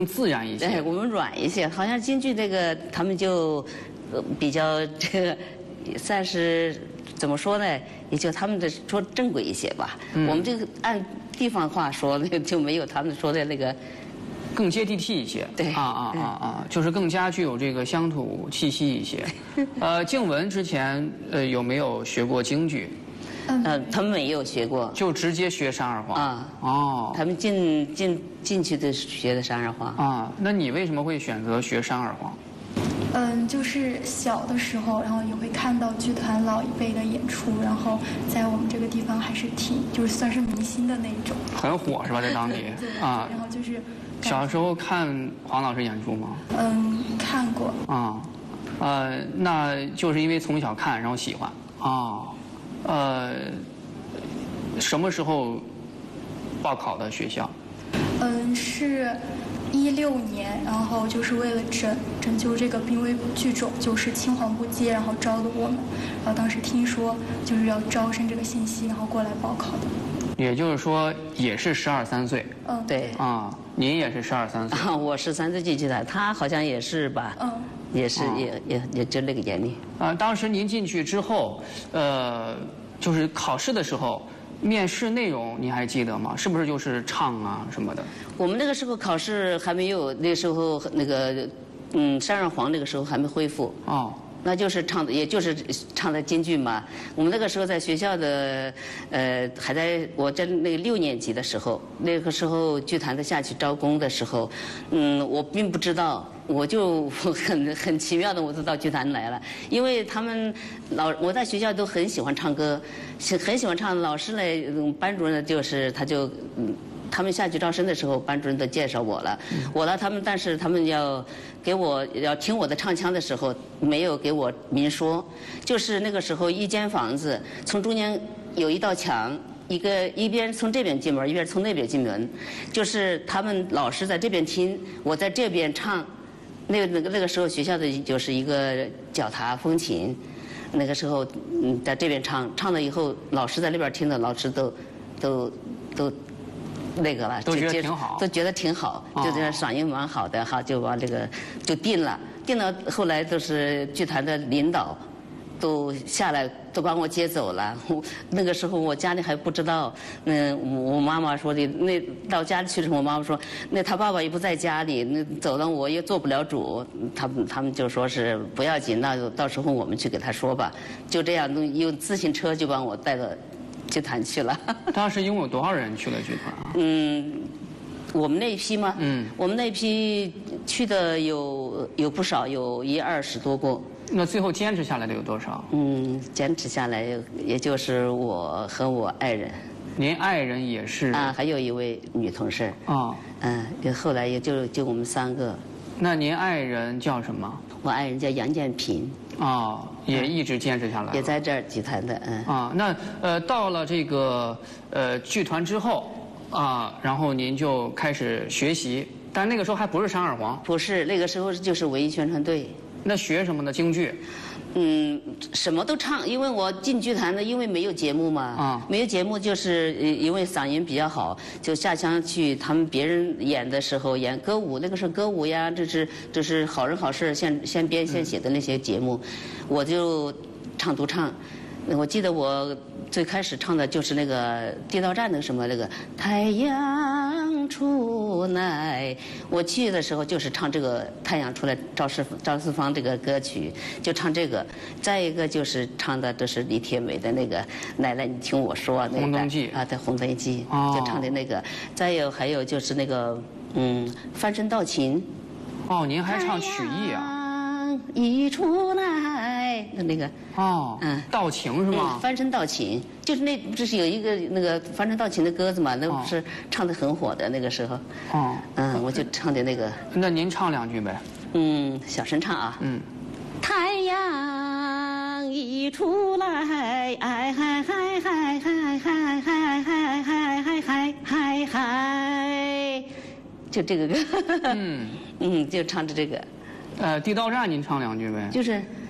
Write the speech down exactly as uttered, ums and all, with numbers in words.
自然一些。 对，我们软一些，好像京剧这个他们就呃比较这个算是怎么说呢？也就他们的说正规一些吧。嗯、我们这个按地方话说，那就没有他们说的那个更接地气一些。 对啊啊啊啊，就是更加具有这个乡土气息一些。呃，静雯之前呃有没有学过京剧？ 嗯、呃，他们没有学过， 就直接学山二黄啊。 哦， 他们进进进去的学的山二黄啊。那你为什么会选择学山二黄？ 嗯，就是小的时候，然后也会看到剧团老一辈的演出，然后在我们这个地方还是挺，就是算是明星的那种。 很火是吧，在当地啊？然后就是小时候看黄老师演出吗？ 嗯，看过。 啊，呃，那就是因为从小看，然后喜欢啊。呃，什么时候报考的学校？ 嗯，是一六年，然后就是为了拯拯救这个濒危剧种，就是青黄不接，然后招的我们。然后当时听说就是要招生这个信息，然后过来报考的。 也就是说，也是十二三岁。 嗯， 对。 啊，您也是十二三岁。 啊，我是三岁进去的，他好像也是吧？ 嗯。 也是，也也也就那个年龄。 啊，当时您进去之后，呃，就是考试的时候，面试内容您还记得吗？是不是就是唱啊什么的？ 我们那个时候考试还没有，那时候那个，嗯，山二黄那个时候还没恢复。 哦。 那就是唱的，也就是唱的京剧嘛。我们那个时候在学校的，呃，还在我在那个六年级的时候，那个时候剧团的下去招工的时候，嗯，我并不知道，我就很很奇妙的我就到剧团来了，因为他们老我在学校都很喜欢唱歌，很喜欢唱，老师呢，班主任就是他就嗯。他们下去招生的时候，班主任都介绍我了，嗯、我了他们，但是他们要给我要听我的唱腔的时候，没有给我明说，就是那个时候一间房子，从中间有一道墙，一个一边从这边进门，一边从那边进门，就是他们老师在这边听，我在这边唱，那个那个那个时候学校的就是一个脚踏风琴，那个时候嗯在这边唱，唱了以后，老师在那边听的，老师都都都。那个了， 都觉得挺好， 都觉得挺好，哦、就这嗓音蛮好的哈，就把这个就定了，定了。后来都是剧团的领导都下来，都把我接走了。我那个时候我家里还不知道，嗯，我妈妈说的，那到家里去的时候，我妈妈说，那他爸爸也不在家里，那走了我也做不了主。他们他们就说是不要紧，那到时候我们去给他说吧。就这样，用自行车就把我带到剧团去了。 当时一共有多少人去了剧团啊？ 嗯，我们那一批吗？ 嗯， 我们那一批去的有有不少，有一二十多个。 那最后坚持下来的有多少？ 嗯，坚持下来也就是我和我爱人。 您爱人也是？ 啊，还有一位女同事。 啊。 嗯，也后来也就就我们三个。 那您爱人叫什么？ 我爱人叫杨建平。 啊，也一直坚持下来、 嗯。也在这儿剧团的，嗯。 啊，那呃，到了这个呃剧团之后啊，然后您就开始学习，但那个时候还不是山二黄。 不是，那个时候就是文艺宣传队。 那学什么呢？京剧。 嗯，什么都唱，因为我进剧团呢，因为没有节目嘛， 啊， 没有节目，就是因为嗓音比较好，就下乡去他们别人演的时候演歌舞，那个是歌舞呀，这是这是好人好事现现编现写的那些节目，嗯、我就唱独唱。我记得我最开始唱的就是那个地道战那个什么那个太阳出来，我去的时候就是唱这个太阳出来赵四赵四方这个歌曲，就唱这个。再一个就是唱的就是李铁美的那个奶奶你听我说那个红灯记啊，对红灯记， 哦、 就唱的那个。再有还有就是那个嗯翻身道情。 哦，您还唱曲艺啊？ 一出来的那个哦，嗯，道情是吗？ 嗯、翻身道情，就是那不是有一个那个翻身道情的歌子嘛？那不是唱的很火的那个时候。 哦， 嗯，我就唱的那个。 那您唱两句呗？ 嗯，小声唱啊。 嗯。 太阳一出来，哎嗨嗨嗨嗨嗨嗨嗨嗨嗨嗨嗨嗨，就这个歌。嗯嗯，就唱着这个。 呃，地道战您唱两句呗？ 就是